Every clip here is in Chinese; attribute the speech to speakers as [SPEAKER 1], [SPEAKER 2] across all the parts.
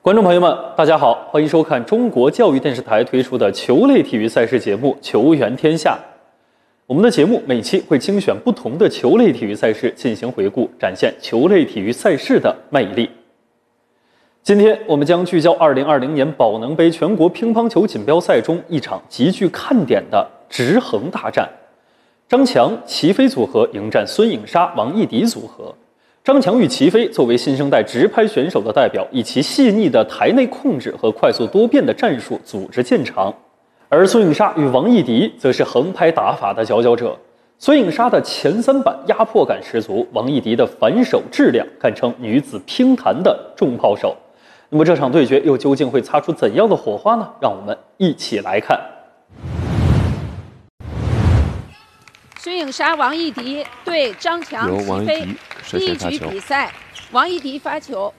[SPEAKER 1] 观众朋友们，大家好，欢迎收看中国教育电视台推出的球类体育赛事节目《球员天下》。我们的节目每期会精选不同的球类体育赛事进行回顾，展现球类体育赛事的魅力。今天我们将聚焦2020年宝能杯全国乒乓球锦标赛中一场极具看点的直横大战，张强、齐飞组合迎战孙颖莎、王艺迪组合。张强与齐飞作为新生代直拍选手的代表，以其细腻的台内控制和快速多变的战术组织见长，而孙颖莎与王艺迪则是横拍打法的佼佼者。孙颖莎的前三板压迫感十足，王艺迪的反手质量堪称女子乒坛的重炮手。那么这场对决又究竟会擦出怎样的火花呢？让我们一起来看。
[SPEAKER 2] 孙颖莎、王艺迪对张强、齐飞。第一局比赛，王艺迪发球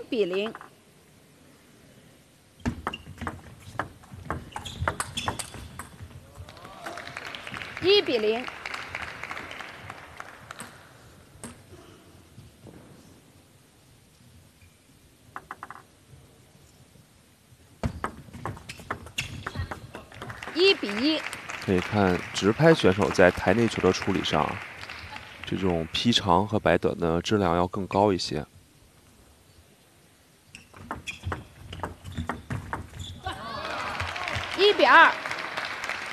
[SPEAKER 2] ，0-0。1-0。1-1。
[SPEAKER 3] 可以看直拍选手在台内球的处理上，这种劈长和摆短的质量要更高一些。
[SPEAKER 2] 1-2。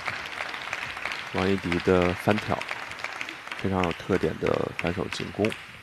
[SPEAKER 3] 王艺迪的翻挑，非常有特点的反手进攻。